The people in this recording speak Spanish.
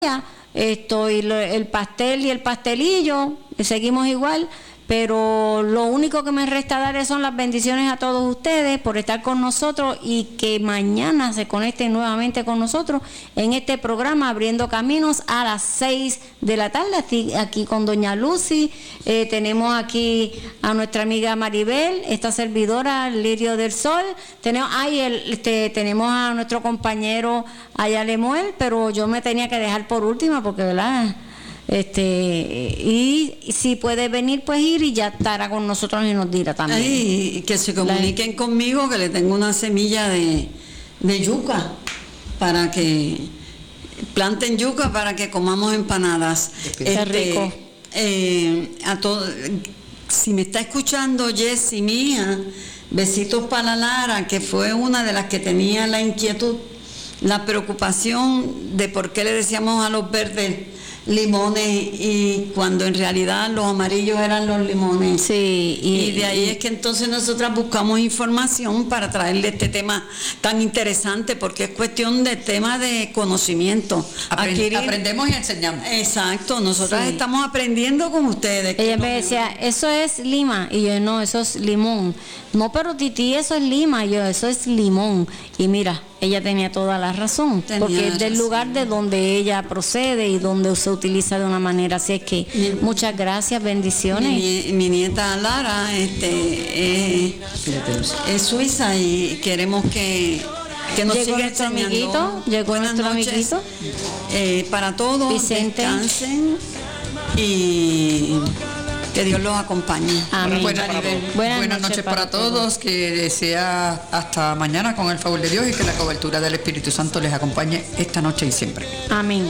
el pastel y el pastelillo, seguimos igual, pero lo único que me resta dar son las bendiciones a todos ustedes por estar con nosotros y que mañana se conecten nuevamente con nosotros en este programa Abriendo Caminos a las 6 de la tarde, aquí con doña Lucy. Tenemos aquí a nuestra amiga Maribel, esta servidora Lirio del Sol, tenemos a nuestro compañero Aya Lemuel, pero yo me tenía que dejar por última porque, ¿verdad? Y si puede venir, pues ir y ya estará con nosotros y nos dirá también. Ay, que se comuniquen conmigo, que le tengo una semilla de yuca para que planten yuca para que comamos empanadas. Qué rico. Si me está escuchando Jessy, mi hija, besitos para Lara, que fue una de las que tenía la inquietud, la preocupación de por qué le decíamos a los verdes limones y cuando en realidad los amarillos eran los limones. Sí, y de ahí es que entonces nosotras buscamos información para traerle este tema tan interesante, porque es cuestión de tema de conocimiento. Aprendemos y enseñamos. Exacto, nosotras estamos aprendiendo con ustedes. Ella me decía, eso es lima, y yo, no, eso es limón. No, pero Titi, eso es lima, y yo, eso es limón. Y mira, ella tenía toda la razón, porque es del lugar de donde ella procede y donde se utiliza de una manera. Así es que muchas gracias, bendiciones. Mi nieta Lara es suiza y queremos que nos siga enseñando. Llegó nuestro amiguito. Para todos, Vicente. Descansen y que Dios los acompañe. Amén. Buenas noches para todos, que desea hasta mañana con el favor de Dios y que la cobertura del Espíritu Santo les acompañe esta noche y siempre. Amén.